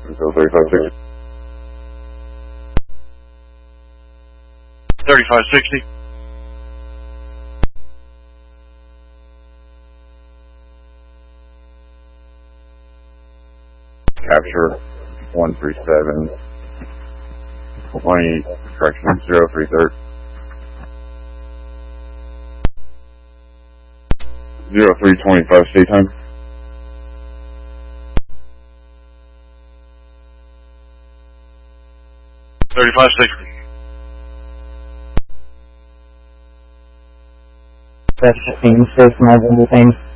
3560. 3560. Capture 137. 20, correction, 033. 0325 state time. That's 15, 6, 9,